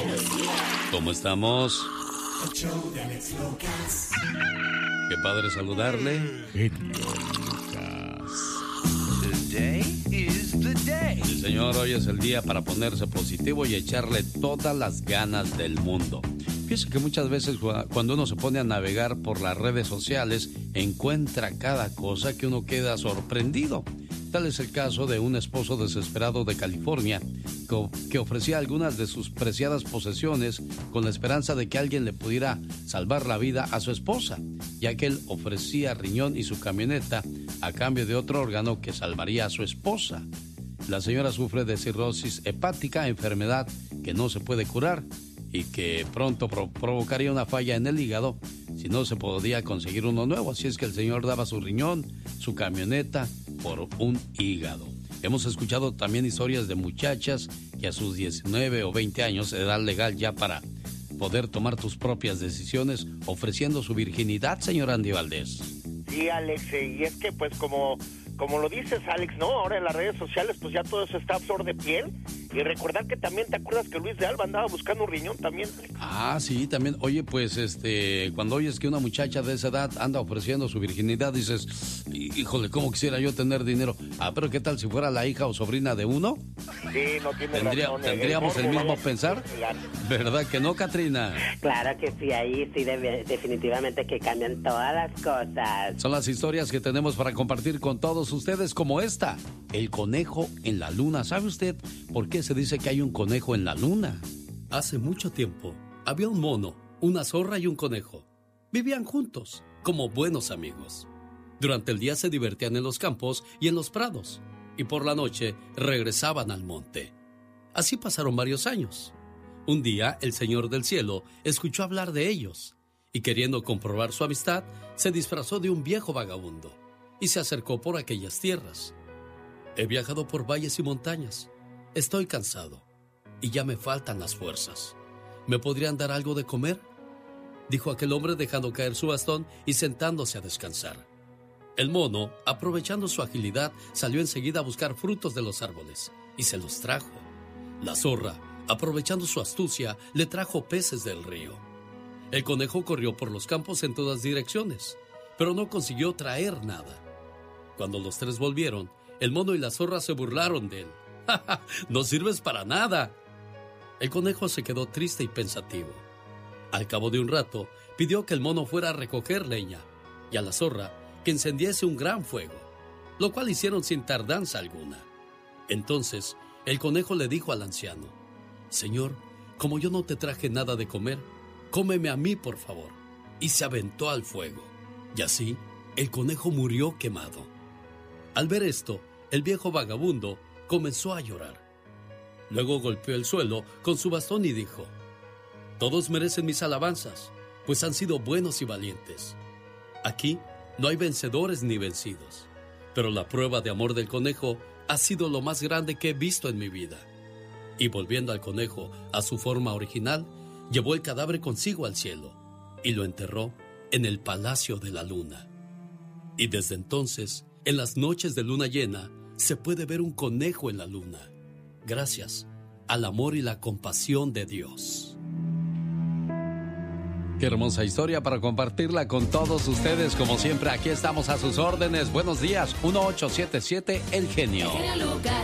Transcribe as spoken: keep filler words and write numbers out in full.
¿Cómo estamos? Qué padre saludarle. Sí, señor, hoy es el día para ponerse positivo y echarle todas las ganas del mundo. Fíjese que muchas veces cuando uno se pone a navegar por las redes sociales, encuentra cada cosa que uno queda sorprendido. Tal es el caso de un esposo desesperado de California que ofrecía algunas de sus preciadas posesiones con la esperanza de que alguien le pudiera salvar la vida a su esposa, ya que él ofrecía riñón y su camioneta a cambio de otro órgano que salvaría a su esposa. La señora sufre de cirrosis hepática, enfermedad que no se puede curar y que pronto pro- provocaría una falla en el hígado si no se podía conseguir uno nuevo. Así es que el señor daba su riñón, su camioneta, por un hígado. Hemos escuchado también historias de muchachas que a sus diecinueve o veinte años, edad legal ya para poder tomar tus propias decisiones, ofreciendo su virginidad, señor Andy Valdés. Sí, Alex, y es que pues como, como lo dices, Alex, ¿no? Ahora en las redes sociales pues ya todo eso está a flor de piel. Y recordar que también, ¿te acuerdas que Luis de Alba andaba buscando un riñón también? Ah, sí, también. Oye, pues, este, cuando oyes que una muchacha de esa edad anda ofreciendo su virginidad, dices, híjole, ¿cómo quisiera yo tener dinero? Ah, pero ¿qué tal si fuera la hija o sobrina de uno? Sí, no tiene ¿Tendría, razón. ¿Tendríamos el, el mismo pensar? ¿Verdad que no, Catrina? Claro que sí, ahí sí debe, definitivamente que cambian todas las cosas. Son las historias que tenemos para compartir con todos ustedes, como esta, el conejo en la luna. ¿Sabe usted por qué se dice que hay un conejo en la luna? Hace mucho tiempo, había un mono, una zorra y un conejo. Vivían juntos, como buenos amigos. Durante el día se divertían en los campos y en los prados, y por la noche regresaban al monte. Así pasaron varios años. Un día, el Señor del Cielo escuchó hablar de ellos, y queriendo comprobar su amistad, se disfrazó de un viejo vagabundo, y se acercó por aquellas tierras. He viajado por valles y montañas. Estoy cansado y ya me faltan las fuerzas. ¿Me podrían dar algo de comer?, dijo aquel hombre dejando caer su bastón y sentándose a descansar. El mono, aprovechando su agilidad, salió enseguida a buscar frutos de los árboles y se los trajo. La zorra, aprovechando su astucia, le trajo peces del río. El conejo corrió por los campos en todas direcciones, pero no consiguió traer nada. Cuando los tres volvieron, el mono y la zorra se burlaron de él. ¡Ja, ja! ¡No sirves para nada! El conejo se quedó triste y pensativo. Al cabo de un rato, pidió que el mono fuera a recoger leña y a la zorra que encendiese un gran fuego, lo cual hicieron sin tardanza alguna. Entonces, el conejo le dijo al anciano: «Señor, como yo no te traje nada de comer, cómeme a mí, por favor». Y se aventó al fuego. Y así, el conejo murió quemado. Al ver esto, el viejo vagabundo comenzó a llorar. Luego golpeó el suelo con su bastón y dijo: «Todos merecen mis alabanzas, pues han sido buenos y valientes. Aquí no hay vencedores ni vencidos, pero la prueba de amor del conejo ha sido lo más grande que he visto en mi vida». Y volviendo al conejo a su forma original, llevó el cadáver consigo al cielo y lo enterró en el Palacio de la Luna. Y desde entonces, en las noches de luna llena, se puede ver un conejo en la luna, gracias al amor y la compasión de Dios. Qué hermosa historia para compartirla con todos ustedes. Como siempre, aquí estamos a sus órdenes. Buenos días, uno ocho siete siete El Genio. El genio Lucas.